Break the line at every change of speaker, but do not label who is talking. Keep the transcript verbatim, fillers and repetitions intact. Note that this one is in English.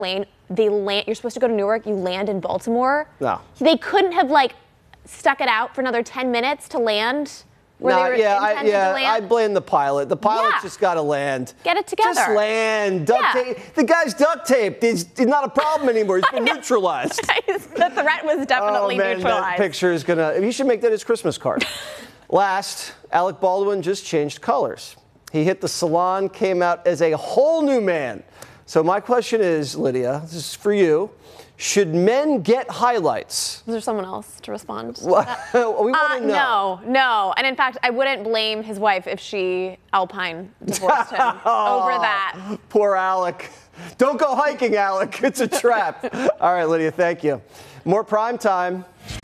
plane. They land. You're supposed to go to Newark. You land in Baltimore.
No.
They couldn't have like stuck it out for another ten minutes to land. Where
Nah,
they were
yeah, I,
intended
yeah,
to land.
I blame the pilot. The pilot
Yeah.
just got to land.
Get it together.
Just land. Duct
Yeah.
tape. The guy's duct taped. He's, he's not a problem anymore. He's been neutralized.
The threat was definitely
oh, man,
neutralized.
That picture is gonna. You should make that his Christmas card. Last, Alec Baldwin just changed colors. He hit the salon, came out as a whole new man. So my question is, Lydia, this is for you. Should men get highlights?
Is there someone else to respond? To
we want
uh,
to know.
No, no. And in fact, I wouldn't blame his wife if she Alpine divorced him over that.
Poor Alec. Don't go hiking, Alec. It's a trap. All right, Lydia, thank you. More prime time